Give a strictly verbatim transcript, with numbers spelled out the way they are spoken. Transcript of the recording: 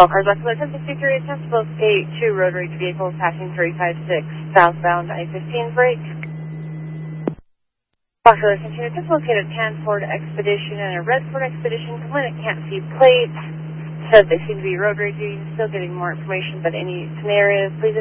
All cars left ten sixty-three, Sensible State two road rage vehicles passing three five six, southbound I fifteen break. Foxtrot continue dislocated tan Ford Expedition and a red Ford Expedition. Complainant can't see plates. Said they seem to be road raging. Still getting more information, but any scenarios, please